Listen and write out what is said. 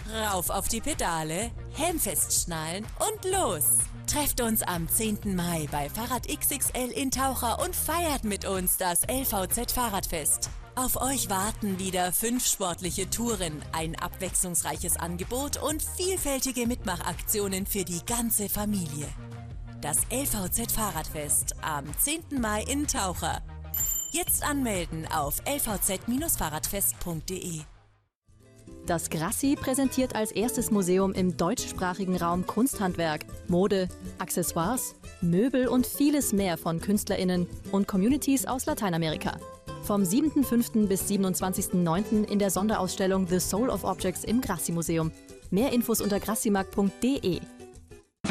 Rauf auf die Pedale, Helm festschnallen und los! Trefft uns am 10. Mai bei Fahrrad XXL in Taucher und feiert mit uns das LVZ Fahrradfest. Auf euch warten wieder 5 sportliche Touren, ein abwechslungsreiches Angebot und vielfältige Mitmachaktionen für die ganze Familie. Das LVZ Fahrradfest am 10. Mai in Taucher. Jetzt anmelden auf lvz-fahrradfest.de. Das Grassi präsentiert als erstes Museum im deutschsprachigen Raum Kunsthandwerk, Mode, Accessoires, Möbel und vieles mehr von KünstlerInnen und Communities aus Lateinamerika. Vom 7.5. bis 27.9. in der Sonderausstellung The Soul of Objects im Grassi-Museum. Mehr Infos unter grassimarkt.de.